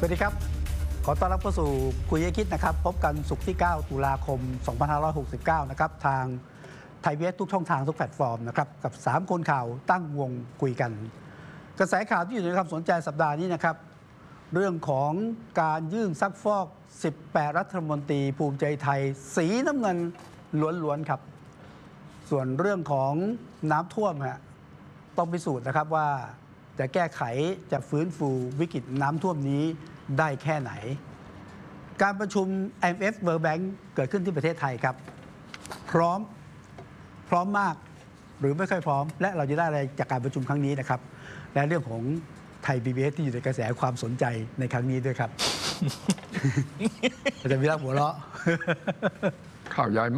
วัสดีครับขอต้อนรับเข้าสู่คุยให้คิดนะครับพบกันศุกร์ที่ 9 ตุลาคม 2569 นะครับทางไทยเวสทุกช่องทางทุกแพลตฟอร์มนะครับกับ 3 คนข่าวตั้งวงคุยกันกระแสข่าวที่อยู่ในความสนใจสัปดาห์นี้นะครับเรื่องของการยื่นซักฟอก 18 รัฐมนตรีภูมิใจไทยสีน้ำเงินล้วนๆครับส่วนเรื่องของน้ำท่วมต้องพิสูจน์นะครับว่าจะแก้ไขจะฟื้นฟูวิกฤตน้ำท่วมนี้ได้แค่ไหนการประชุม IMF World Bank เกิดขึ้นที่ประเทศไทยครับพร้อมมากหรือไม่ค่อยพร้อมและเราจะได้อะไรจากการประชุมครั้งนี้นะครับและเรื่องของไทย PBS ที่อยู่ในกระแสความสนใจในครั้งนี้ด้วยครับ อาจารย์วิรักษ์หัวเราะข่าวใหญ่